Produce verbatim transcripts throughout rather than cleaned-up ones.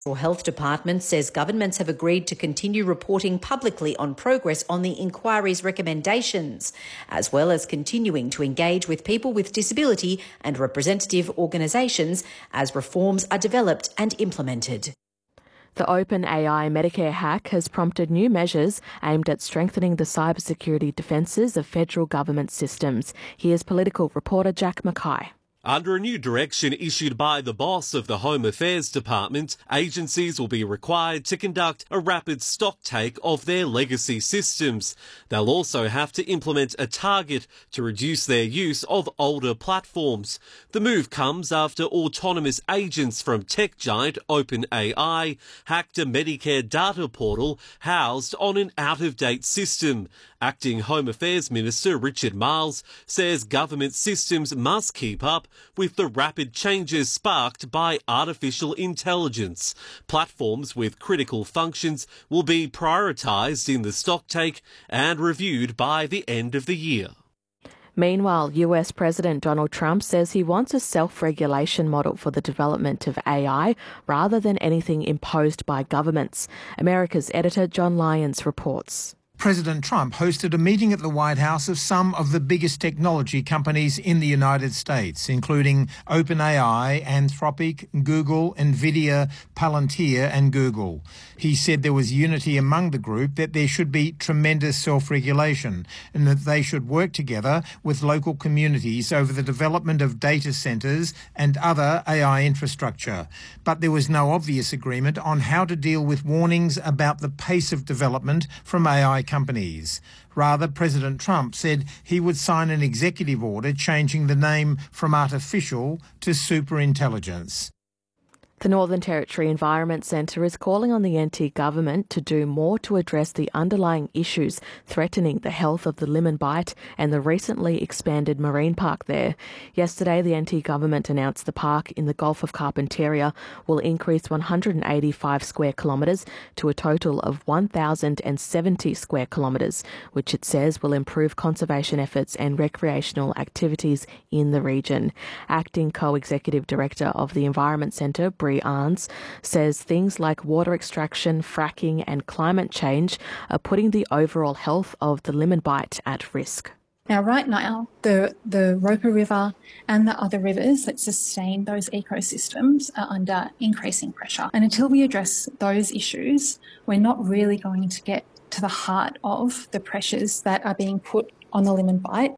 The Health Department says governments have agreed to continue reporting publicly on progress on the inquiry's recommendations, as well as continuing to engage with people with disability and representative organisations as reforms are developed and implemented. The OpenAI Medicare hack has prompted new measures aimed at strengthening the cybersecurity defences of federal government systems. Here's political reporter Jack Mackay. Under a new direction issued by the boss of the Home Affairs Department, agencies will be required to conduct a rapid stock take of their legacy systems. They'll also have to implement a target to reduce their use of older platforms. The move comes after autonomous agents from tech giant OpenAI hacked a Medicare data portal housed on an out-of-date system. Acting Home Affairs Minister Richard Marles says government systems must keep up with the rapid changes sparked by artificial intelligence. Platforms with critical functions will be prioritised in the stocktake and reviewed by the end of the year. Meanwhile, U S President Donald Trump says he wants a self-regulation model for the development of A I rather than anything imposed by governments. America's editor John Lyons reports. President Trump hosted a meeting at the White House of some of the biggest technology companies in the United States, including OpenAI, Anthropic, Google, Nvidia, Palantir and Google. He said there was unity among the group that there should be tremendous self-regulation and that they should work together with local communities over the development of data centres and other A I infrastructure. But there was no obvious agreement on how to deal with warnings about the pace of development from A I companies. Rather, President Trump said he would sign an executive order changing the name from artificial to superintelligence. The Northern Territory Environment Centre is calling on the N T government to do more to address the underlying issues threatening the health of the Limmen Bight and the recently expanded marine park there. Yesterday, the N T government announced the park in the Gulf of Carpentaria will increase one hundred eighty-five square kilometres to a total of one thousand seventy square kilometres, which it says will improve conservation efforts and recreational activities in the region. Acting Co-Executive Director of the Environment Centre, Bree Arns, says things like water extraction, fracking and climate change are putting the overall health of the Limmen Bight at risk. Now, right now, the, the Roper River and the other rivers that sustain those ecosystems are under increasing pressure. And until we address those issues, we're not really going to get to the heart of the pressures that are being put on the Limmen Bight.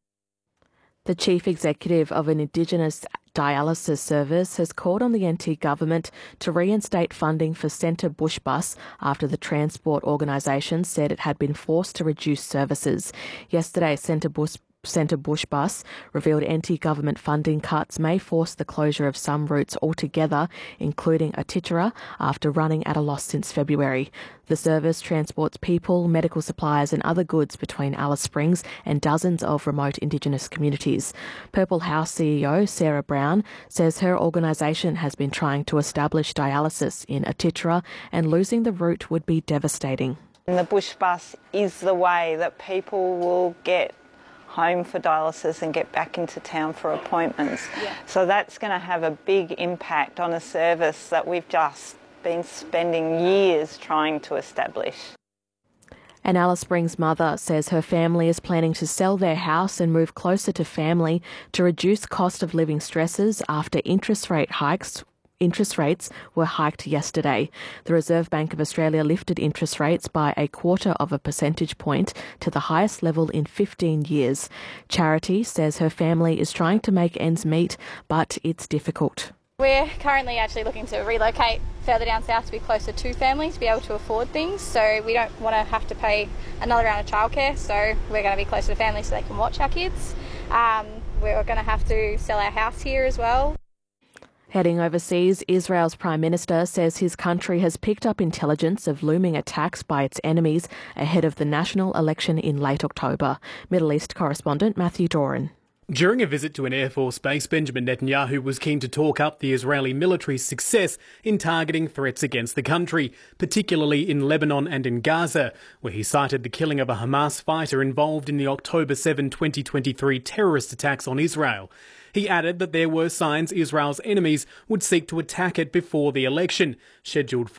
The chief executive of an Indigenous dialysis service has called on the N T government to reinstate funding for Centre Bush Bus after the transport organisation said it had been forced to reduce services. Yesterday, Centre Bush Centre Bush Bus revealed N T government funding cuts may force the closure of some routes altogether, including Atitjara, after running at a loss since February. The service transports people, medical supplies and other goods between Alice Springs and dozens of remote Indigenous communities. Purple House C E O Sarah Brown says her organisation has been trying to establish dialysis in Atitjara and losing the route would be devastating. And the Bush Bus is the way that people will get home for dialysis and get back into town for appointments. Yeah. So that's going to have a big impact on a service that we've just been spending years trying to establish. An Alice Springs mother says her family is planning to sell their house and move closer to family to reduce cost of living stresses after interest rate hikes Interest rates were hiked yesterday. The Reserve Bank of Australia lifted interest rates by a quarter of a percentage point to the highest level in fifteen years. Charity says her family is trying to make ends meet, but it's difficult. We're currently actually looking to relocate further down south to be closer to families, to be able to afford things. So we don't want to have to pay another round of childcare, so we're going to be closer to families so they can watch our kids. Um, we're going to have to sell our house here as well. Heading overseas, Israel's Prime Minister says his country has picked up intelligence of looming attacks by its enemies ahead of the national election in late October. Middle East correspondent Matthew Doran. During a visit to an Air Force base, Benjamin Netanyahu was keen to talk up the Israeli military's success in targeting threats against the country, particularly in Lebanon and in Gaza, where he cited the killing of a Hamas fighter involved in the October seventh, twenty twenty-three terrorist attacks on Israel. He added that there were signs Israel's enemies would seek to attack it before the election, scheduled